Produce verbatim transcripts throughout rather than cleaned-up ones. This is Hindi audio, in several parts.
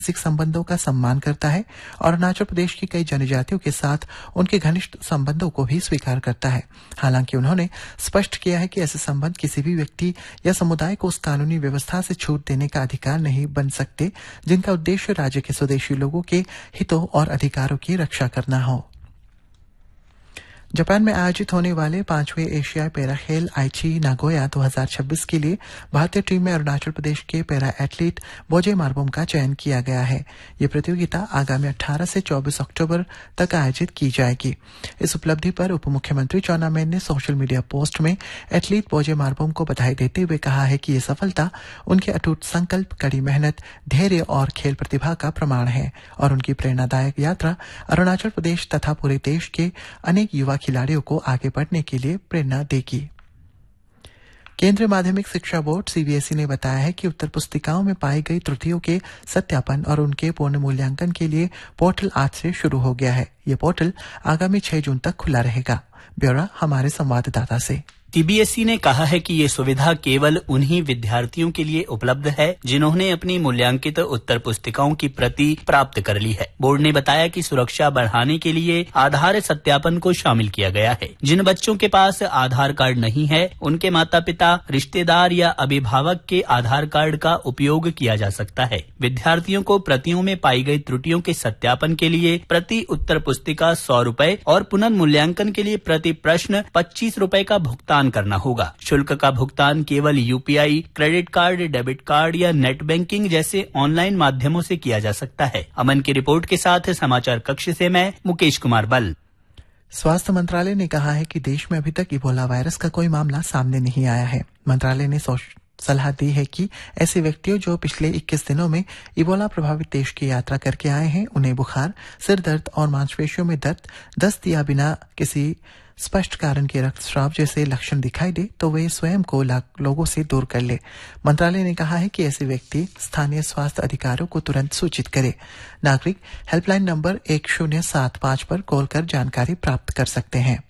ऐतिहासिक संबंधों का सम्मान करता है और अरुणाचल प्रदेश की कई जनजातियों के साथ उनके घनिष्ठ संबंधों को भी स्वीकार करता है। हालांकि उन्होंने स्पष्ट किया है कि ऐसे संबंध किसी भी व्यक्ति या समुदाय को उस कानूनी व्यवस्था से छूट देने का अधिकार नहीं बन सकते जिनका उद्देश्य राज्य के स्वदेशी लोगों के हितों और अधिकारों की रक्षा करना हो। जापान में आयोजित होने वाले पांचवें एशियाई पैरा खेल आईची नागोया दो हज़ार छब्बीस के लिए भारतीय टीम में अरुणाचल प्रदेश के पैरा एथलीट बोजे मार्बोम का चयन किया गया है। ये प्रतियोगिता आगामी अठारह से चौबीस अक्टूबर तक आयोजित की जाएगी। इस उपलब्धि पर उप मुख्यमंत्री चाउना मेन ने सोशल मीडिया पोस्ट में एथलीट बोजे मार्बोम को बधाई देते हुए कहा है कि ये सफलता उनके अटूट संकल्प, कड़ी मेहनत, धैर्य और खेल प्रतिभा का प्रमाण है और उनकी प्रेरणादायक यात्रा अरुणाचल प्रदेश तथा पूरे देश के अनेक युवा खिलाड़ियों को आगे बढ़ने के लिए प्रेरणा देगी। केंद्रीय माध्यमिक शिक्षा बोर्ड सीबीएसई ने बताया है कि उत्तर पुस्तिकाओं में पाई गई त्रुटियों के सत्यापन और उनके पूर्ण मूल्यांकन के लिए पोर्टल आज से शुरू हो गया है। यह पोर्टल आगामी छह जून तक खुला रहेगा। ब्यौरा हमारे संवाददाता से। सीबीएसई ने कहा है कि ये सुविधा केवल उन्हीं विद्यार्थियों के लिए उपलब्ध है जिन्होंने अपनी मूल्यांकित उत्तर पुस्तिकाओं की प्रति प्राप्त कर ली है। बोर्ड ने बताया कि सुरक्षा बढ़ाने के लिए आधार सत्यापन को शामिल किया गया है। जिन बच्चों के पास आधार कार्ड नहीं है, उनके माता पिता, रिश्तेदार या अभिभावक के आधार कार्ड का उपयोग किया जा सकता है। विद्यार्थियों को प्रतियों में पाई गई त्रुटियों के सत्यापन के लिए प्रति उत्तर पुस्तिका सौ रूपये और पुनर्मूल्यांकन के लिए प्रति प्रश्न पच्चीस रूपये का भुगतान करना होगा। शुल्क का भुगतान केवल UPI, credit card, debit card या नेट बैंकिंग जैसे ऑनलाइन माध्यमों से किया जा सकता है। अमन की रिपोर्ट के साथ समाचार कक्ष से मैं मुकेश कुमार बल। स्वास्थ्य मंत्रालय ने कहा है कि देश में अभी तक इबोला वायरस का कोई मामला सामने नहीं आया है। मंत्रालय ने सलाह दी है कि ऐसे व्यक्तियों जो पिछले इक्कीस दिनों में इबोला प्रभावित देश की यात्रा करके आए हैं, उन्हें बुखार, सिर दर्द और मांसपेशियों में दर्द, दस्त या बिना किसी स्पष्ट कारण के रक्तस्राव जैसे लक्षण दिखाई दे तो वे स्वयं को लोगों से दूर कर ले। मंत्रालय ने कहा है कि ऐसे व्यक्ति स्थानीय स्वास्थ्य अधिकारियों को तुरंत सूचित करे। नागरिक हेल्पलाइन नंबर एक शून्य सात पांच पर कॉल कर जानकारी प्राप्त कर सकते हैं।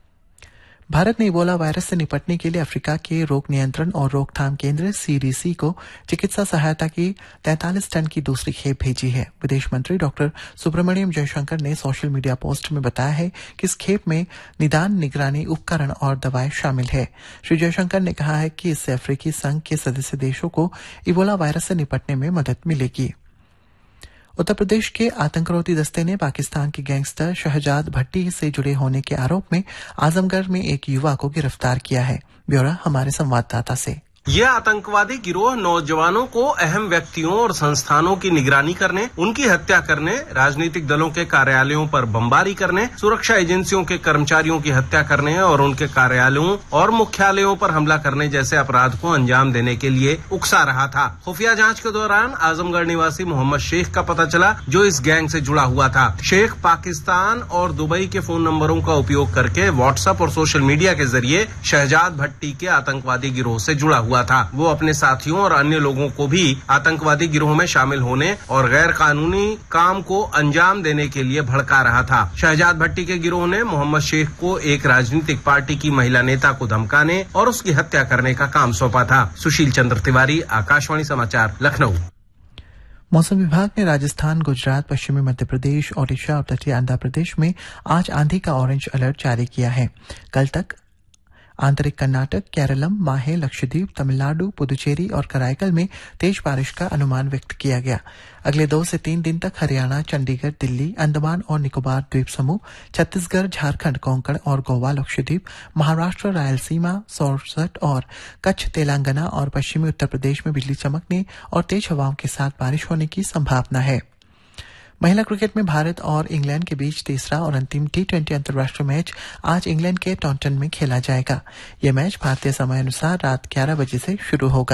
भारत ने इबोला वायरस से निपटने के लिए अफ्रीका के रोग नियंत्रण और रोकथाम केंद्र सीडीसी को चिकित्सा सहायता की तैंतालीस टन की दूसरी खेप भेजी है। विदेश मंत्री डॉक्टर सुब्रमण्यम जयशंकर ने सोशल मीडिया पोस्ट में बताया है कि इस खेप में निदान, निगरानी उपकरण और दवाएं शामिल है। श्री जयशंकर ने कहा है कि इससे अफ्रीकी संघ के सदस्य देशों को इबोला वायरस से निपटने में मदद मिलेगी। उत्तर प्रदेश के आतंकरोधी दस्ते ने पाकिस्तान के गैंगस्टर शहजाद भट्टी से जुड़े होने के आरोप में आजमगढ़ में एक युवा को गिरफ्तार किया है। ब्यौरा हमारे संवाददाता से। यह आतंकवादी गिरोह नौजवानों को अहम व्यक्तियों और संस्थानों की निगरानी करने, उनकी हत्या करने, राजनीतिक दलों के कार्यालयों पर बमबारी करने, सुरक्षा एजेंसियों के कर्मचारियों की हत्या करने और उनके कार्यालयों और मुख्यालयों पर हमला करने जैसे अपराध को अंजाम देने के लिए उकसा रहा था। खुफिया जांच के दौरान आजमगढ़ निवासी मोहम्मद शेख का पता चला, जो इस गैंग से जुड़ा हुआ था। शेख पाकिस्तान और दुबई के फोन नंबरों का उपयोग करके व्हाट्सएप और सोशल मीडिया के जरिए शहजाद भट्टी के आतंकवादी गिरोह से जुड़ा हुआ था। वो अपने साथियों और अन्य लोगों को भी आतंकवादी गिरोह में शामिल होने और गैर कानूनी काम को अंजाम देने के लिए भड़का रहा था। शहजाद भट्टी के गिरोह ने मोहम्मद शेख को एक राजनीतिक पार्टी की महिला नेता को धमकाने और उसकी हत्या करने का काम सौंपा था। सुशील चंद्र तिवारी, आकाशवाणी समाचार, लखनऊ। मौसम विभाग ने राजस्थान, गुजरात, पश्चिमी मध्य प्रदेश, ओडिशा और तटीय आंध्र प्रदेश में आज आंधी का ऑरेंज अलर्ट जारी किया है। कल तक आंतरिक कर्नाटक, केरलम, माहे, लक्षद्वीप, तमिलनाडु, पुदुचेरी और कराईकल में तेज बारिश का अनुमान व्यक्त किया गया। अगले दो से तीन दिन तक हरियाणा, चंडीगढ़, दिल्ली, अंडमान और निकोबार द्वीप समूह, छत्तीसगढ़, झारखंड, कोंकण और गोवा, लक्षद्वीप, महाराष्ट्र, रायलसीमा, सौराष्ट्र और कच्छ, तेलंगाना और पश्चिमी उत्तर प्रदेश में बिजली चमकने और तेज हवाओं के साथ बारिश होने की संभावना है। महिला क्रिकेट में भारत और इंग्लैंड के बीच तीसरा और अंतिम टी ट्वेंटी अंतर्राष्ट्रीय मैच आज इंग्लैंड के टॉन्टन में खेला जाएगा। यह मैच भारतीय समय अनुसार रात ग्यारह बजे से शुरू होगा।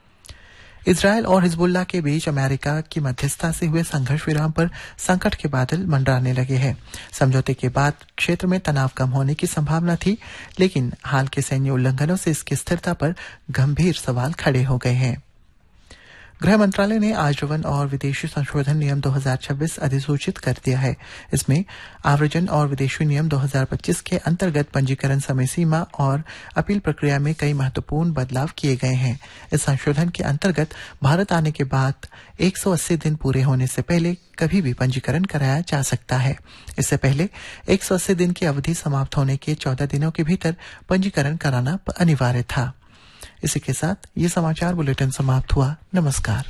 इजरायल और हिजबुल्लाह के बीच अमेरिका की मध्यस्थता से हुए संघर्ष विराम पर संकट के बादल मंडराने लगे हैं। समझौते के बाद क्षेत्र में तनाव कम होने की संभावना थी, लेकिन हाल के सैन्य उल्लंघनों से इसकी स्थिरता पर गंभीर सवाल खड़े हो गए हैं। गृह मंत्रालय ने आजीवन और विदेशी संशोधन नियम दो हज़ार छब्बीस अधिसूचित कर दिया है। इसमें आव्रजन और विदेशी नियम दो हज़ार पच्चीस के अंतर्गत पंजीकरण समय सीमा और अपील प्रक्रिया में कई महत्वपूर्ण बदलाव किए गए हैं। इस संशोधन के अंतर्गत भारत आने के बाद एक सौ अस्सी दिन पूरे होने से पहले कभी भी पंजीकरण कराया जा सकता है। इससे पहले एक सौ अस्सी दिन की अवधि समाप्त होने के चौदह दिनों के भीतर पंजीकरण कराना अनिवार्य था। इसी के साथ ये समाचार बुलेटिन समाप्त हुआ। नमस्कार।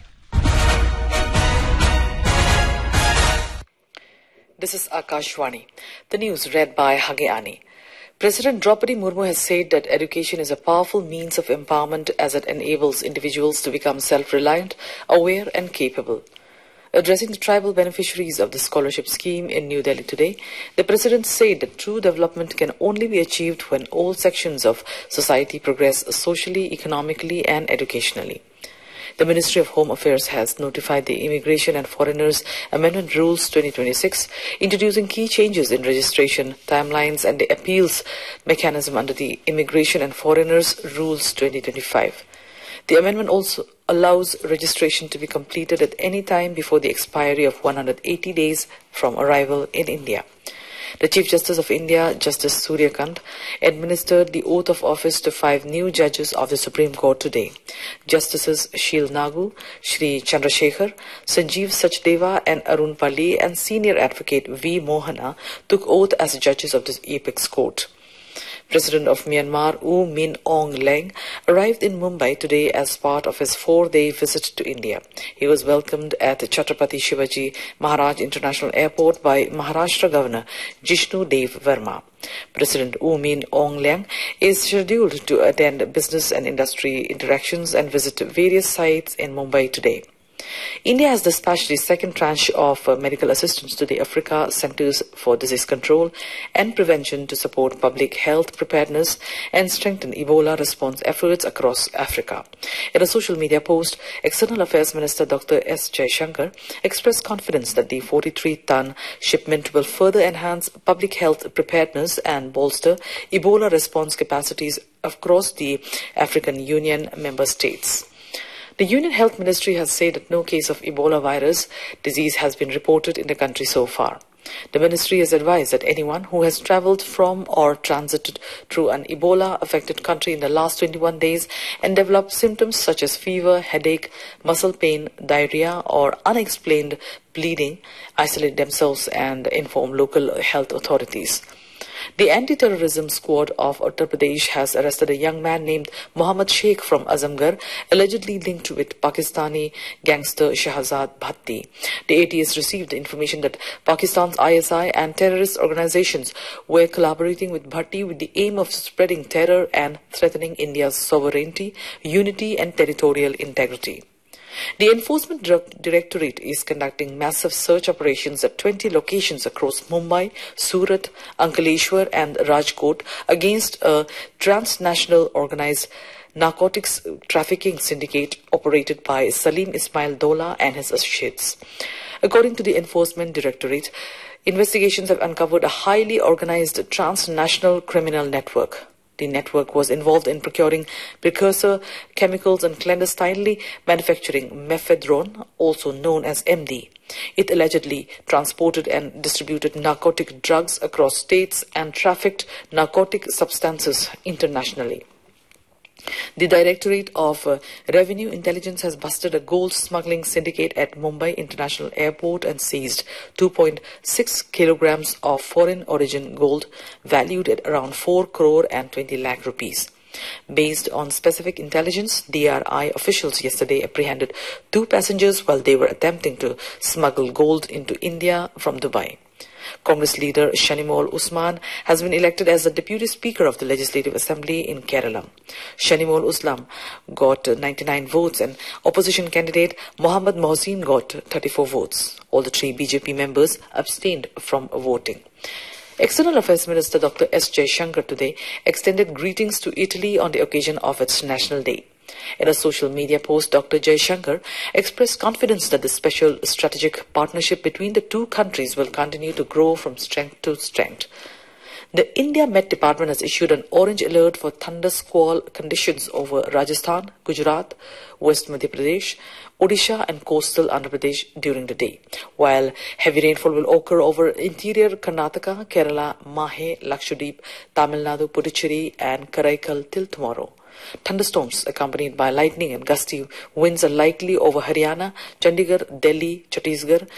This is Akashvani. The news read by Hageani. President Draupadi Murmu has said that education is a powerful means of empowerment as it enables individuals to become self-reliant, aware and capable. Addressing the tribal beneficiaries of the scholarship scheme in New Delhi today, the President said that true development can only be achieved when all sections of society progress socially, economically and educationally. The Ministry of Home Affairs has notified the Immigration and Foreigners Amendment Rules twenty twenty-six, introducing key changes in registration, timelines and the appeals mechanism under the Immigration and Foreigners Rules twenty twenty-five. The amendment also allows registration to be completed at any time before the expiry of one hundred eighty days from arrival in India. The Chief Justice of India, Justice Surya Kant, administered the oath of office to five new judges of the Supreme Court today. Justices Sheel Nagu, Shri Chandrasekhar, Sanjeev Sachdeva and Arun Pali and senior advocate V. Mohana took oath as judges of this apex court. President of Myanmar, U Min Aung Hlaing, arrived in Mumbai today as part of his four-day visit to India. He was welcomed at Chhatrapati Shivaji Maharaj International Airport by Maharashtra Governor Jishnu Dev Verma. President U Min Aung Hlaing is scheduled to attend business and industry interactions and visit various sites in Mumbai today. India has dispatched the second tranche of uh, medical assistance to the Africa Centers for Disease Control and Prevention to support public health preparedness and strengthen Ebola response efforts across Africa. In a social media post, External Affairs Minister Doctor S. Jaishankar expressed confidence that the forty-three ton shipment will further enhance public health preparedness and bolster Ebola response capacities across the African Union member states. The Union Health Ministry has said that no case of Ebola virus disease has been reported in the country so far. The ministry has advised that anyone who has travelled from or transited through an Ebola-affected country in the last twenty-one days and developed symptoms such as fever, headache, muscle pain, diarrhea or unexplained bleeding, isolate themselves and inform local health authorities. The anti-terrorism squad of Uttar Pradesh has arrested a young man named Mohammad Sheikh from Azamgarh, allegedly linked with Pakistani gangster Shahzad Bhatti. The A T S received the information that Pakistan's I S I and terrorist organizations were collaborating with Bhatti with the aim of spreading terror and threatening India's sovereignty, unity and territorial integrity. The Enforcement Directorate is conducting massive search operations at twenty locations across Mumbai, Surat, Ankleshwar and Rajkot against a transnational organized narcotics trafficking syndicate operated by Salim Ismail Dola and his associates. According to the Enforcement Directorate, investigations have uncovered a highly organized transnational criminal network. The network was involved in procuring precursor chemicals and clandestinely manufacturing mephedrone, also known as M D. It allegedly transported and distributed narcotic drugs across states and trafficked narcotic substances internationally. The Directorate of uh, Revenue Intelligence has busted a gold smuggling syndicate at Mumbai International Airport and seized two point six kilograms of foreign origin gold valued at around four crore and twenty lakh rupees. Based on specific intelligence, D R I officials yesterday apprehended two passengers while they were attempting to smuggle gold into India from Dubai. Congress leader Shanimol Usman has been elected as the Deputy Speaker of the Legislative Assembly in Kerala. Shanimol Usman got ninety-nine votes and opposition candidate Mohammad Mohsin got thirty-four votes. All the three B J P members abstained from voting. External Affairs Minister Doctor S. Jaishankar today extended greetings to Italy on the occasion of its National Day. In a social media post, Doctor Jaishankar expressed confidence that the special strategic partnership between the two countries will continue to grow from strength to strength. The India Met Department has issued an orange alert for thunder squall conditions over Rajasthan, Gujarat, West Madhya Pradesh, Odisha and coastal Andhra Pradesh during the day, while heavy rainfall will occur over interior Karnataka, Kerala, Mahe, Lakshadweep, Tamil Nadu, Puducherry and Karaikal till tomorrow. Thunderstorms accompanied by lightning and gusty winds are likely over Haryana, Chandigarh, Delhi, Chhattisgarh,